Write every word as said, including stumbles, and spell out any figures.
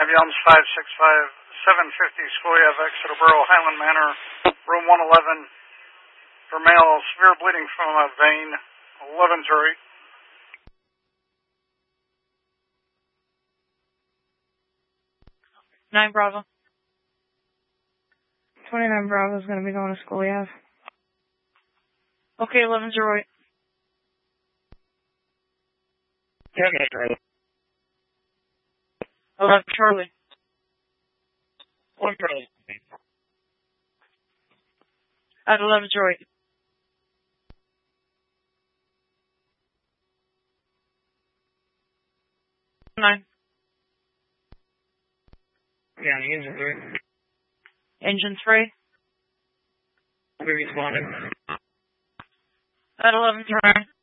Yelms five six five, seven fifty Scoy Ave, Exeter Borough, Highland Manor, room one eleven, for male, severe bleeding from a vein, eleven jury. nine Bravo. twenty-nine Bravo is going to be going to Scoy Ave. Okay, eleven zero eight. ten Charlie. eleven Charlie. one Charlie. At eleven zero eight. nine. Yeah, the engine three. Engine three. We responded. At eleven zero nine.